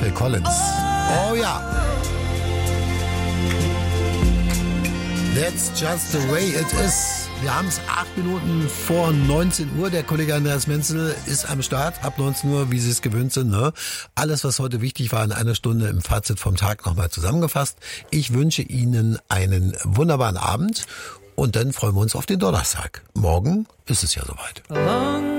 Phil Collins. Oh ja. That's just the way it is. Wir haben es 8 Minuten vor 19 Uhr. Der Kollege Andreas Menzel ist am Start. Ab 19 Uhr, wie Sie es gewöhnt sind. Ne? Alles, was heute wichtig war, in einer Stunde im Fazit vom Tag nochmal zusammengefasst. Ich wünsche Ihnen einen wunderbaren Abend und dann freuen wir uns auf den Donnerstag. Morgen ist es ja soweit.